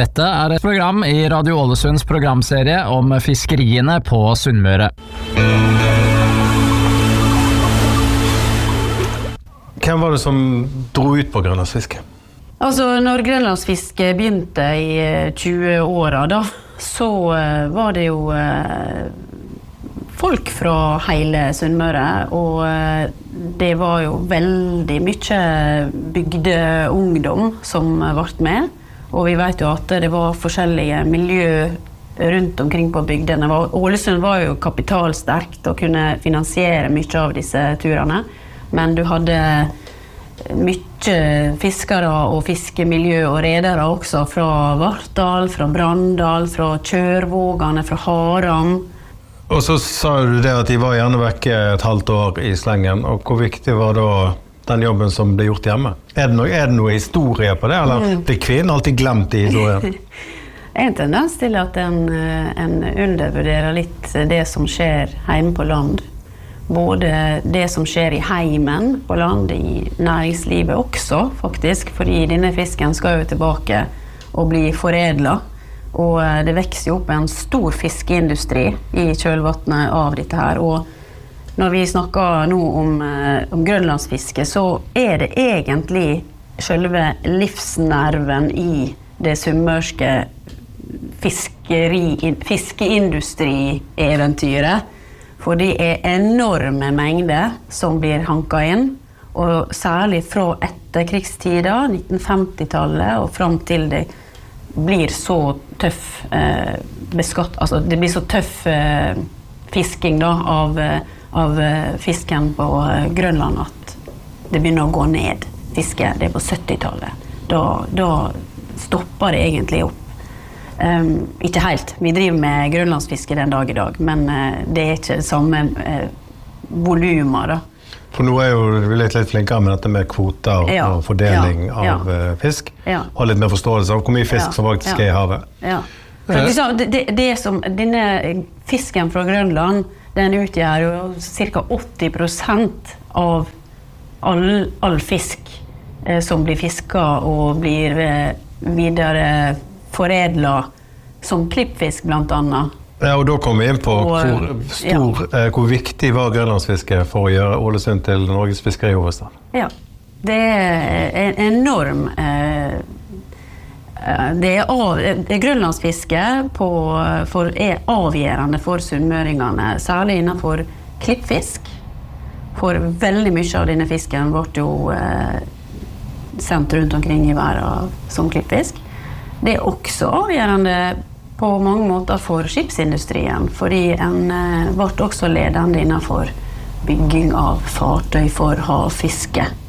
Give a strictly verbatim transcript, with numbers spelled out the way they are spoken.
Dette er et program i Radio Ålesunds programserie om fiskeriene på Sunnmøre. Hvem var det som dro ut på grønlandsfiske? Altså, når grønlandsfiske begynte i tjue-åra da, så var det jo folk fra hele Sunnmøre, og det var jo veldig mye bygdeungdom som ble med. Og vi vet jo at det var forskjellige miljø rundt omkring på bygdene. Ålesund var jo kapitalsterkt og kunne finansiere mye av disse turene. Men du hadde mye fiskere og fiskemiljø og redere også fra Vartdal, fra Brandal, fra Kjørvågane, fra Haram. Og så sa du det at de var gjerne vekke et halvt år i slengen, og hvor viktig var da den jobben som ble gjort hjemme? Er det noe, er det noe historie på det, eller blir kvinnen alltid glemt i historien? En tendens til at en, en undervurderer litt det som skjer hjemme på land. Både det som skjer i heimen på land, i næringslivet også, faktisk, fordi denne fisken skal jo tilbake og bli foredlet. Og det vekser jo opp en stor fiskeindustri i kjølvattnet av dette her, og når vi snakker nå om, om grønlandsfiske, så er det egentlig selve livsnerven i det sunnmørske fiskeri, fiskeindustrieventyret. For det er enorme mengder som blir hanket inn, og særlig fra etterkrigstida, nitten femti-tallet, og frem til det blir så tøff eh, beskatt, altså det blir så tøff eh, fisking da, av av fisken på Grønland at det begynner å gå ned. Fiske, det er på sytti-tallet. Da, da stopper det egentlig opp. Um, ikke helt. Vi driver med grønlandsfiske den dag i dag, men uh, det er ikke samme uh, volumer da. For nå er jo vi litt, litt flinkere med dette med kvoter ja, og fordeling ja, ja. av uh, fisk. Ja. Og litt mer forståelse av hvor mye fisk ja, som faktisk ja. er i havet. Ja. For liksom, det, det, det som, denne fisken fra Grønland, den utgjør jo cirka åtti prosent av all, all fisk eh, som blir fisket og blir eh, videre foredlet som klippfisk blant annet. Ja, og da kommer vi inn på og, hvor, stor, ja. eh, hvor viktig var grønlandsfiske for å gjøre Ålesund til Norges fiskerihovedstad. Ja, det er en enorm eh, Det er, av, det er grønlandsfiske på, for, er avgjørende for sunnmøringene, særlig innenfor klippfisk. For veldig mye av denne fisken ble jo eh, sendt rundt omkring i verden som klippfisk. Det er også avgjørende på mange måter for skipsindustrien, fordi en eh, ble også ledende innenfor bygging av fartøy for havfiske.